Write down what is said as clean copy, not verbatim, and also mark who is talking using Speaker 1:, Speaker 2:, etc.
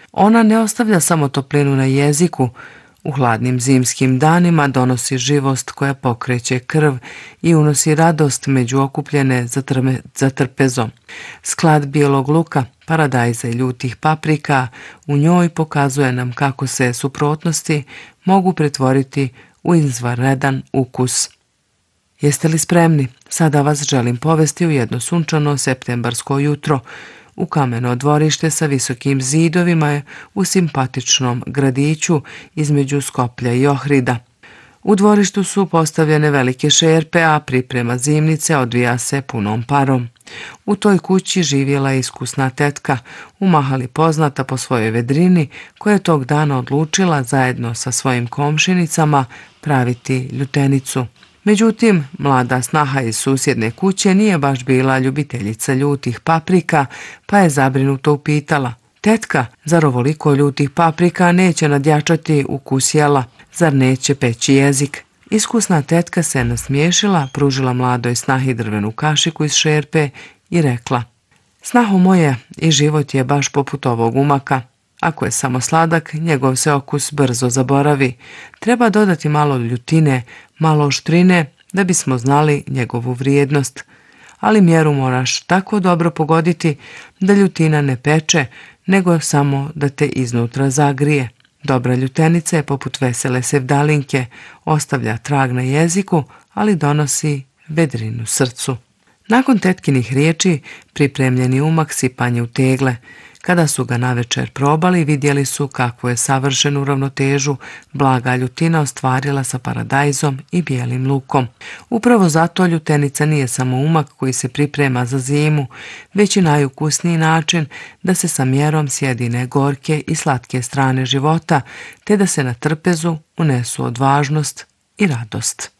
Speaker 1: Ona ne ostavlja samo toplinu na jeziku, u hladnim zimskim danima donosi živost koja pokreće krv i unosi radost među okupljene za trpezom. Sklad bijelog luka, paradajza i ljutih paprika u njoj pokazuje nam kako se suprotnosti mogu pretvoriti u izvanredan ukus. Jeste li spremni? Sada vas želim povesti u jedno sunčano septembarsko jutro, u kameno dvorište sa visokim zidovima u simpatičnom gradiću između Skoplja i Ohrida. U dvorištu su postavljene velike šerpe, a priprema zimnice odvija se punom parom. U toj kući živjela je iskusna tetka, u Mahali poznata po svojoj vedrini, koja je tog dana odlučila zajedno sa svojim komšinicama praviti ljutenicu. Međutim, mlada snaha iz susjedne kuće nije baš bila ljubiteljica ljutih paprika, pa je zabrinuto upitala: "Tetka, zar ovoliko ljutih paprika neće nadjačati ukus jela? Zar neće peći jezik?" Iskusna tetka se nasmiješila, pružila mladoj snahi drvenu kašiku iz šerpe i rekla: "Snaho moje, i život je baš poput ovog umaka. Ako je samo sladak, njegov se okus brzo zaboravi. Treba dodati malo ljutine, malo oštrine, da bismo znali njegovu vrijednost. Ali mjeru moraš tako dobro pogoditi da ljutina ne peče, nego samo da te iznutra zagrije. Dobra ljutenica je poput vesele sevdalinke, ostavlja trag na jeziku, ali donosi vedrinu srcu." Nakon tetkinih riječi pripremljeni umak sipan je u tegle. Kada su ga navečer probali, vidjeli su kakvu je savršenu ravnotežu blaga ljutina ostvarila sa paradajzom i bijelim lukom. Upravo zato ljutenica nije samo umak koji se priprema za zimu, već i najukusniji način da se sa mjerom sjedine gorke i slatke strane života, te da se na trpezu unesu odvažnost i radost.